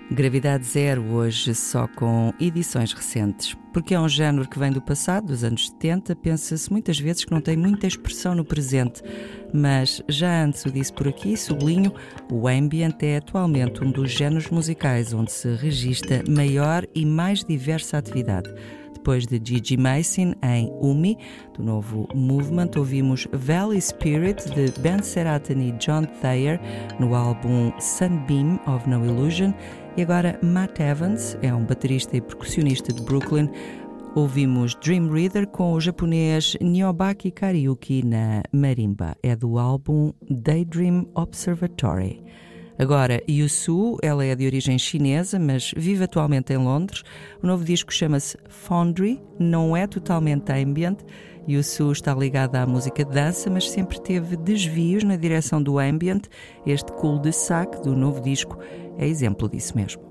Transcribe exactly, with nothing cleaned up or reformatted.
Gravidade Zero, hoje só com edições recentes. Porque é um género que vem do passado, dos anos setenta, pensa-se muitas vezes que não tem muita expressão no presente. Mas já antes o disse por aqui, sublinho, o ambient é atualmente um dos géneros musicais onde se registra maior e mais diversa atividade. Depois de Gigi Mason em Umi, do novo Movement, ouvimos Valley Spirit de Ben Seratan e John Thayer no álbum Sunbeam of No Illusion. E agora Matt Evans, é um baterista e percussionista de Brooklyn. Ouvimos Dream Reader com o japonês Nyobaki Kariuki na marimba. É do álbum Daydream Observatory. Agora, Yusu, ela é de origem chinesa, mas vive atualmente em Londres. O novo disco chama-se Foundry, não é totalmente ambient. Yusu está ligada à música de dança, mas sempre teve desvios na direção do ambient. Este cul-de-sac do novo disco é exemplo disso mesmo.